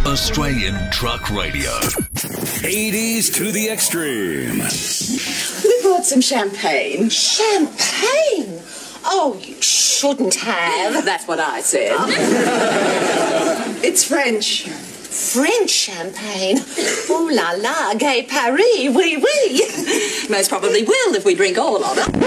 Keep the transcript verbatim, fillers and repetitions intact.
Australian Truck Radio. eighties to the extreme. We brought some champagne. Champagne? Oh, you shouldn't have. That's what I said. It's French. French champagne? Ooh la la, gay Paris, oui oui. Most probably will if we drink all of it.